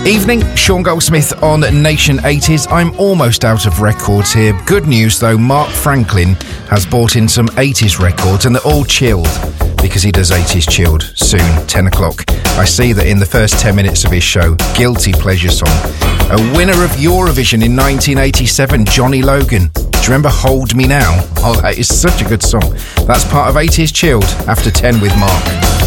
Evening, Sean Goldsmith on Nation 80s. I'm almost out of records here. Good news though, Mark Franklin has bought in some 80s records and they're all chilled because he does 80s chilled soon, 10 o'clock. I see that in the first 10 minutes of his show, Guilty Pleasure song. A winner of Eurovision in 1987, Johnny Logan. Do you remember Hold Me Now? Oh, that is such a good song. That's part of 80s chilled after 10 with Mark.